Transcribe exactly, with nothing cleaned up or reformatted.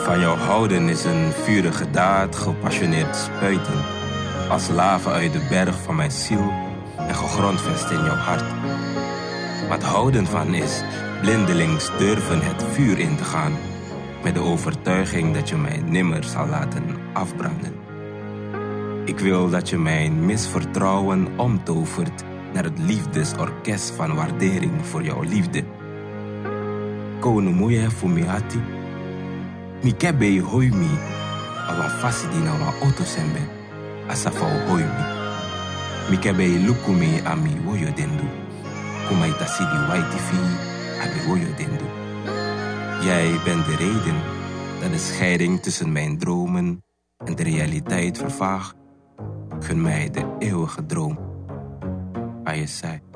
Van jou houden is een vurige daad, gepassioneerd spuiten. Als lava uit de berg van mijn ziel en gegrondvest in jouw hart. Wat houden van is blindelings durven het vuur in te gaan. Met de overtuiging dat je mij nimmer zal laten afbranden. Ik wil dat je mijn misvertrouwen omtovert naar het liefdesorkest van waardering voor jouw liefde. Kono moeie fumiati. Mi kebe hoi mi. Awa fasi di na wa auto sembe. Asafa hoi mi. Mi kebe lukumi ami woyo dendu. Kuma itasidi waiti fi abi woyo dendu. Jij bent de reden dat de scheiding tussen mijn dromen en de realiteit vervaagt. Gun mij de eeuwige droom. Ayesai.